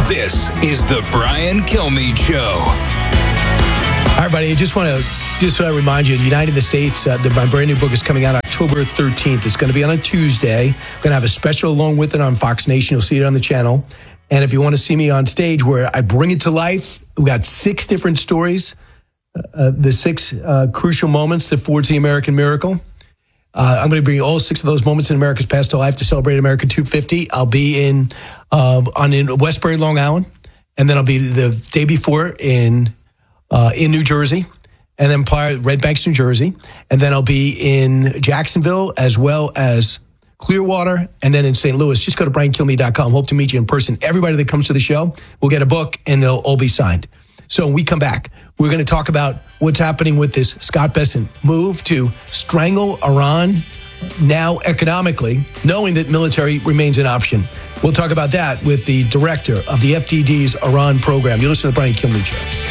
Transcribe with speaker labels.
Speaker 1: This is the Brian Kilmeade Show.
Speaker 2: All right, buddy, I just want to remind you, United the States, my brand new book is coming out October 13th. It's going to be on a Tuesday. We're going to have a special along with it on Fox Nation. You'll see it on the channel. And if you want to see me on stage where I bring it to life, we've got 6 different stories, the 6 crucial moments that forged the American miracle. I'm going to bring all 6 of those moments in America's past to life to celebrate America 250. I'll be in Westbury, Long Island, and then I'll be the day before in New Jersey, and then Red Banks, New Jersey, and then I'll be in Jacksonville as well as Clearwater, and then in St. Louis. Just go to briankilmeade.com. Hope to meet you in person. Everybody that comes to the show will get a book, and they'll all be signed. So when we come back, we're going to talk about what's happening with this Scott Bessent move to strangle Iran now economically, knowing that military remains an option. We'll talk about that with the director of the FDD's Iran program. You listen to the Brian Kilmeade Show.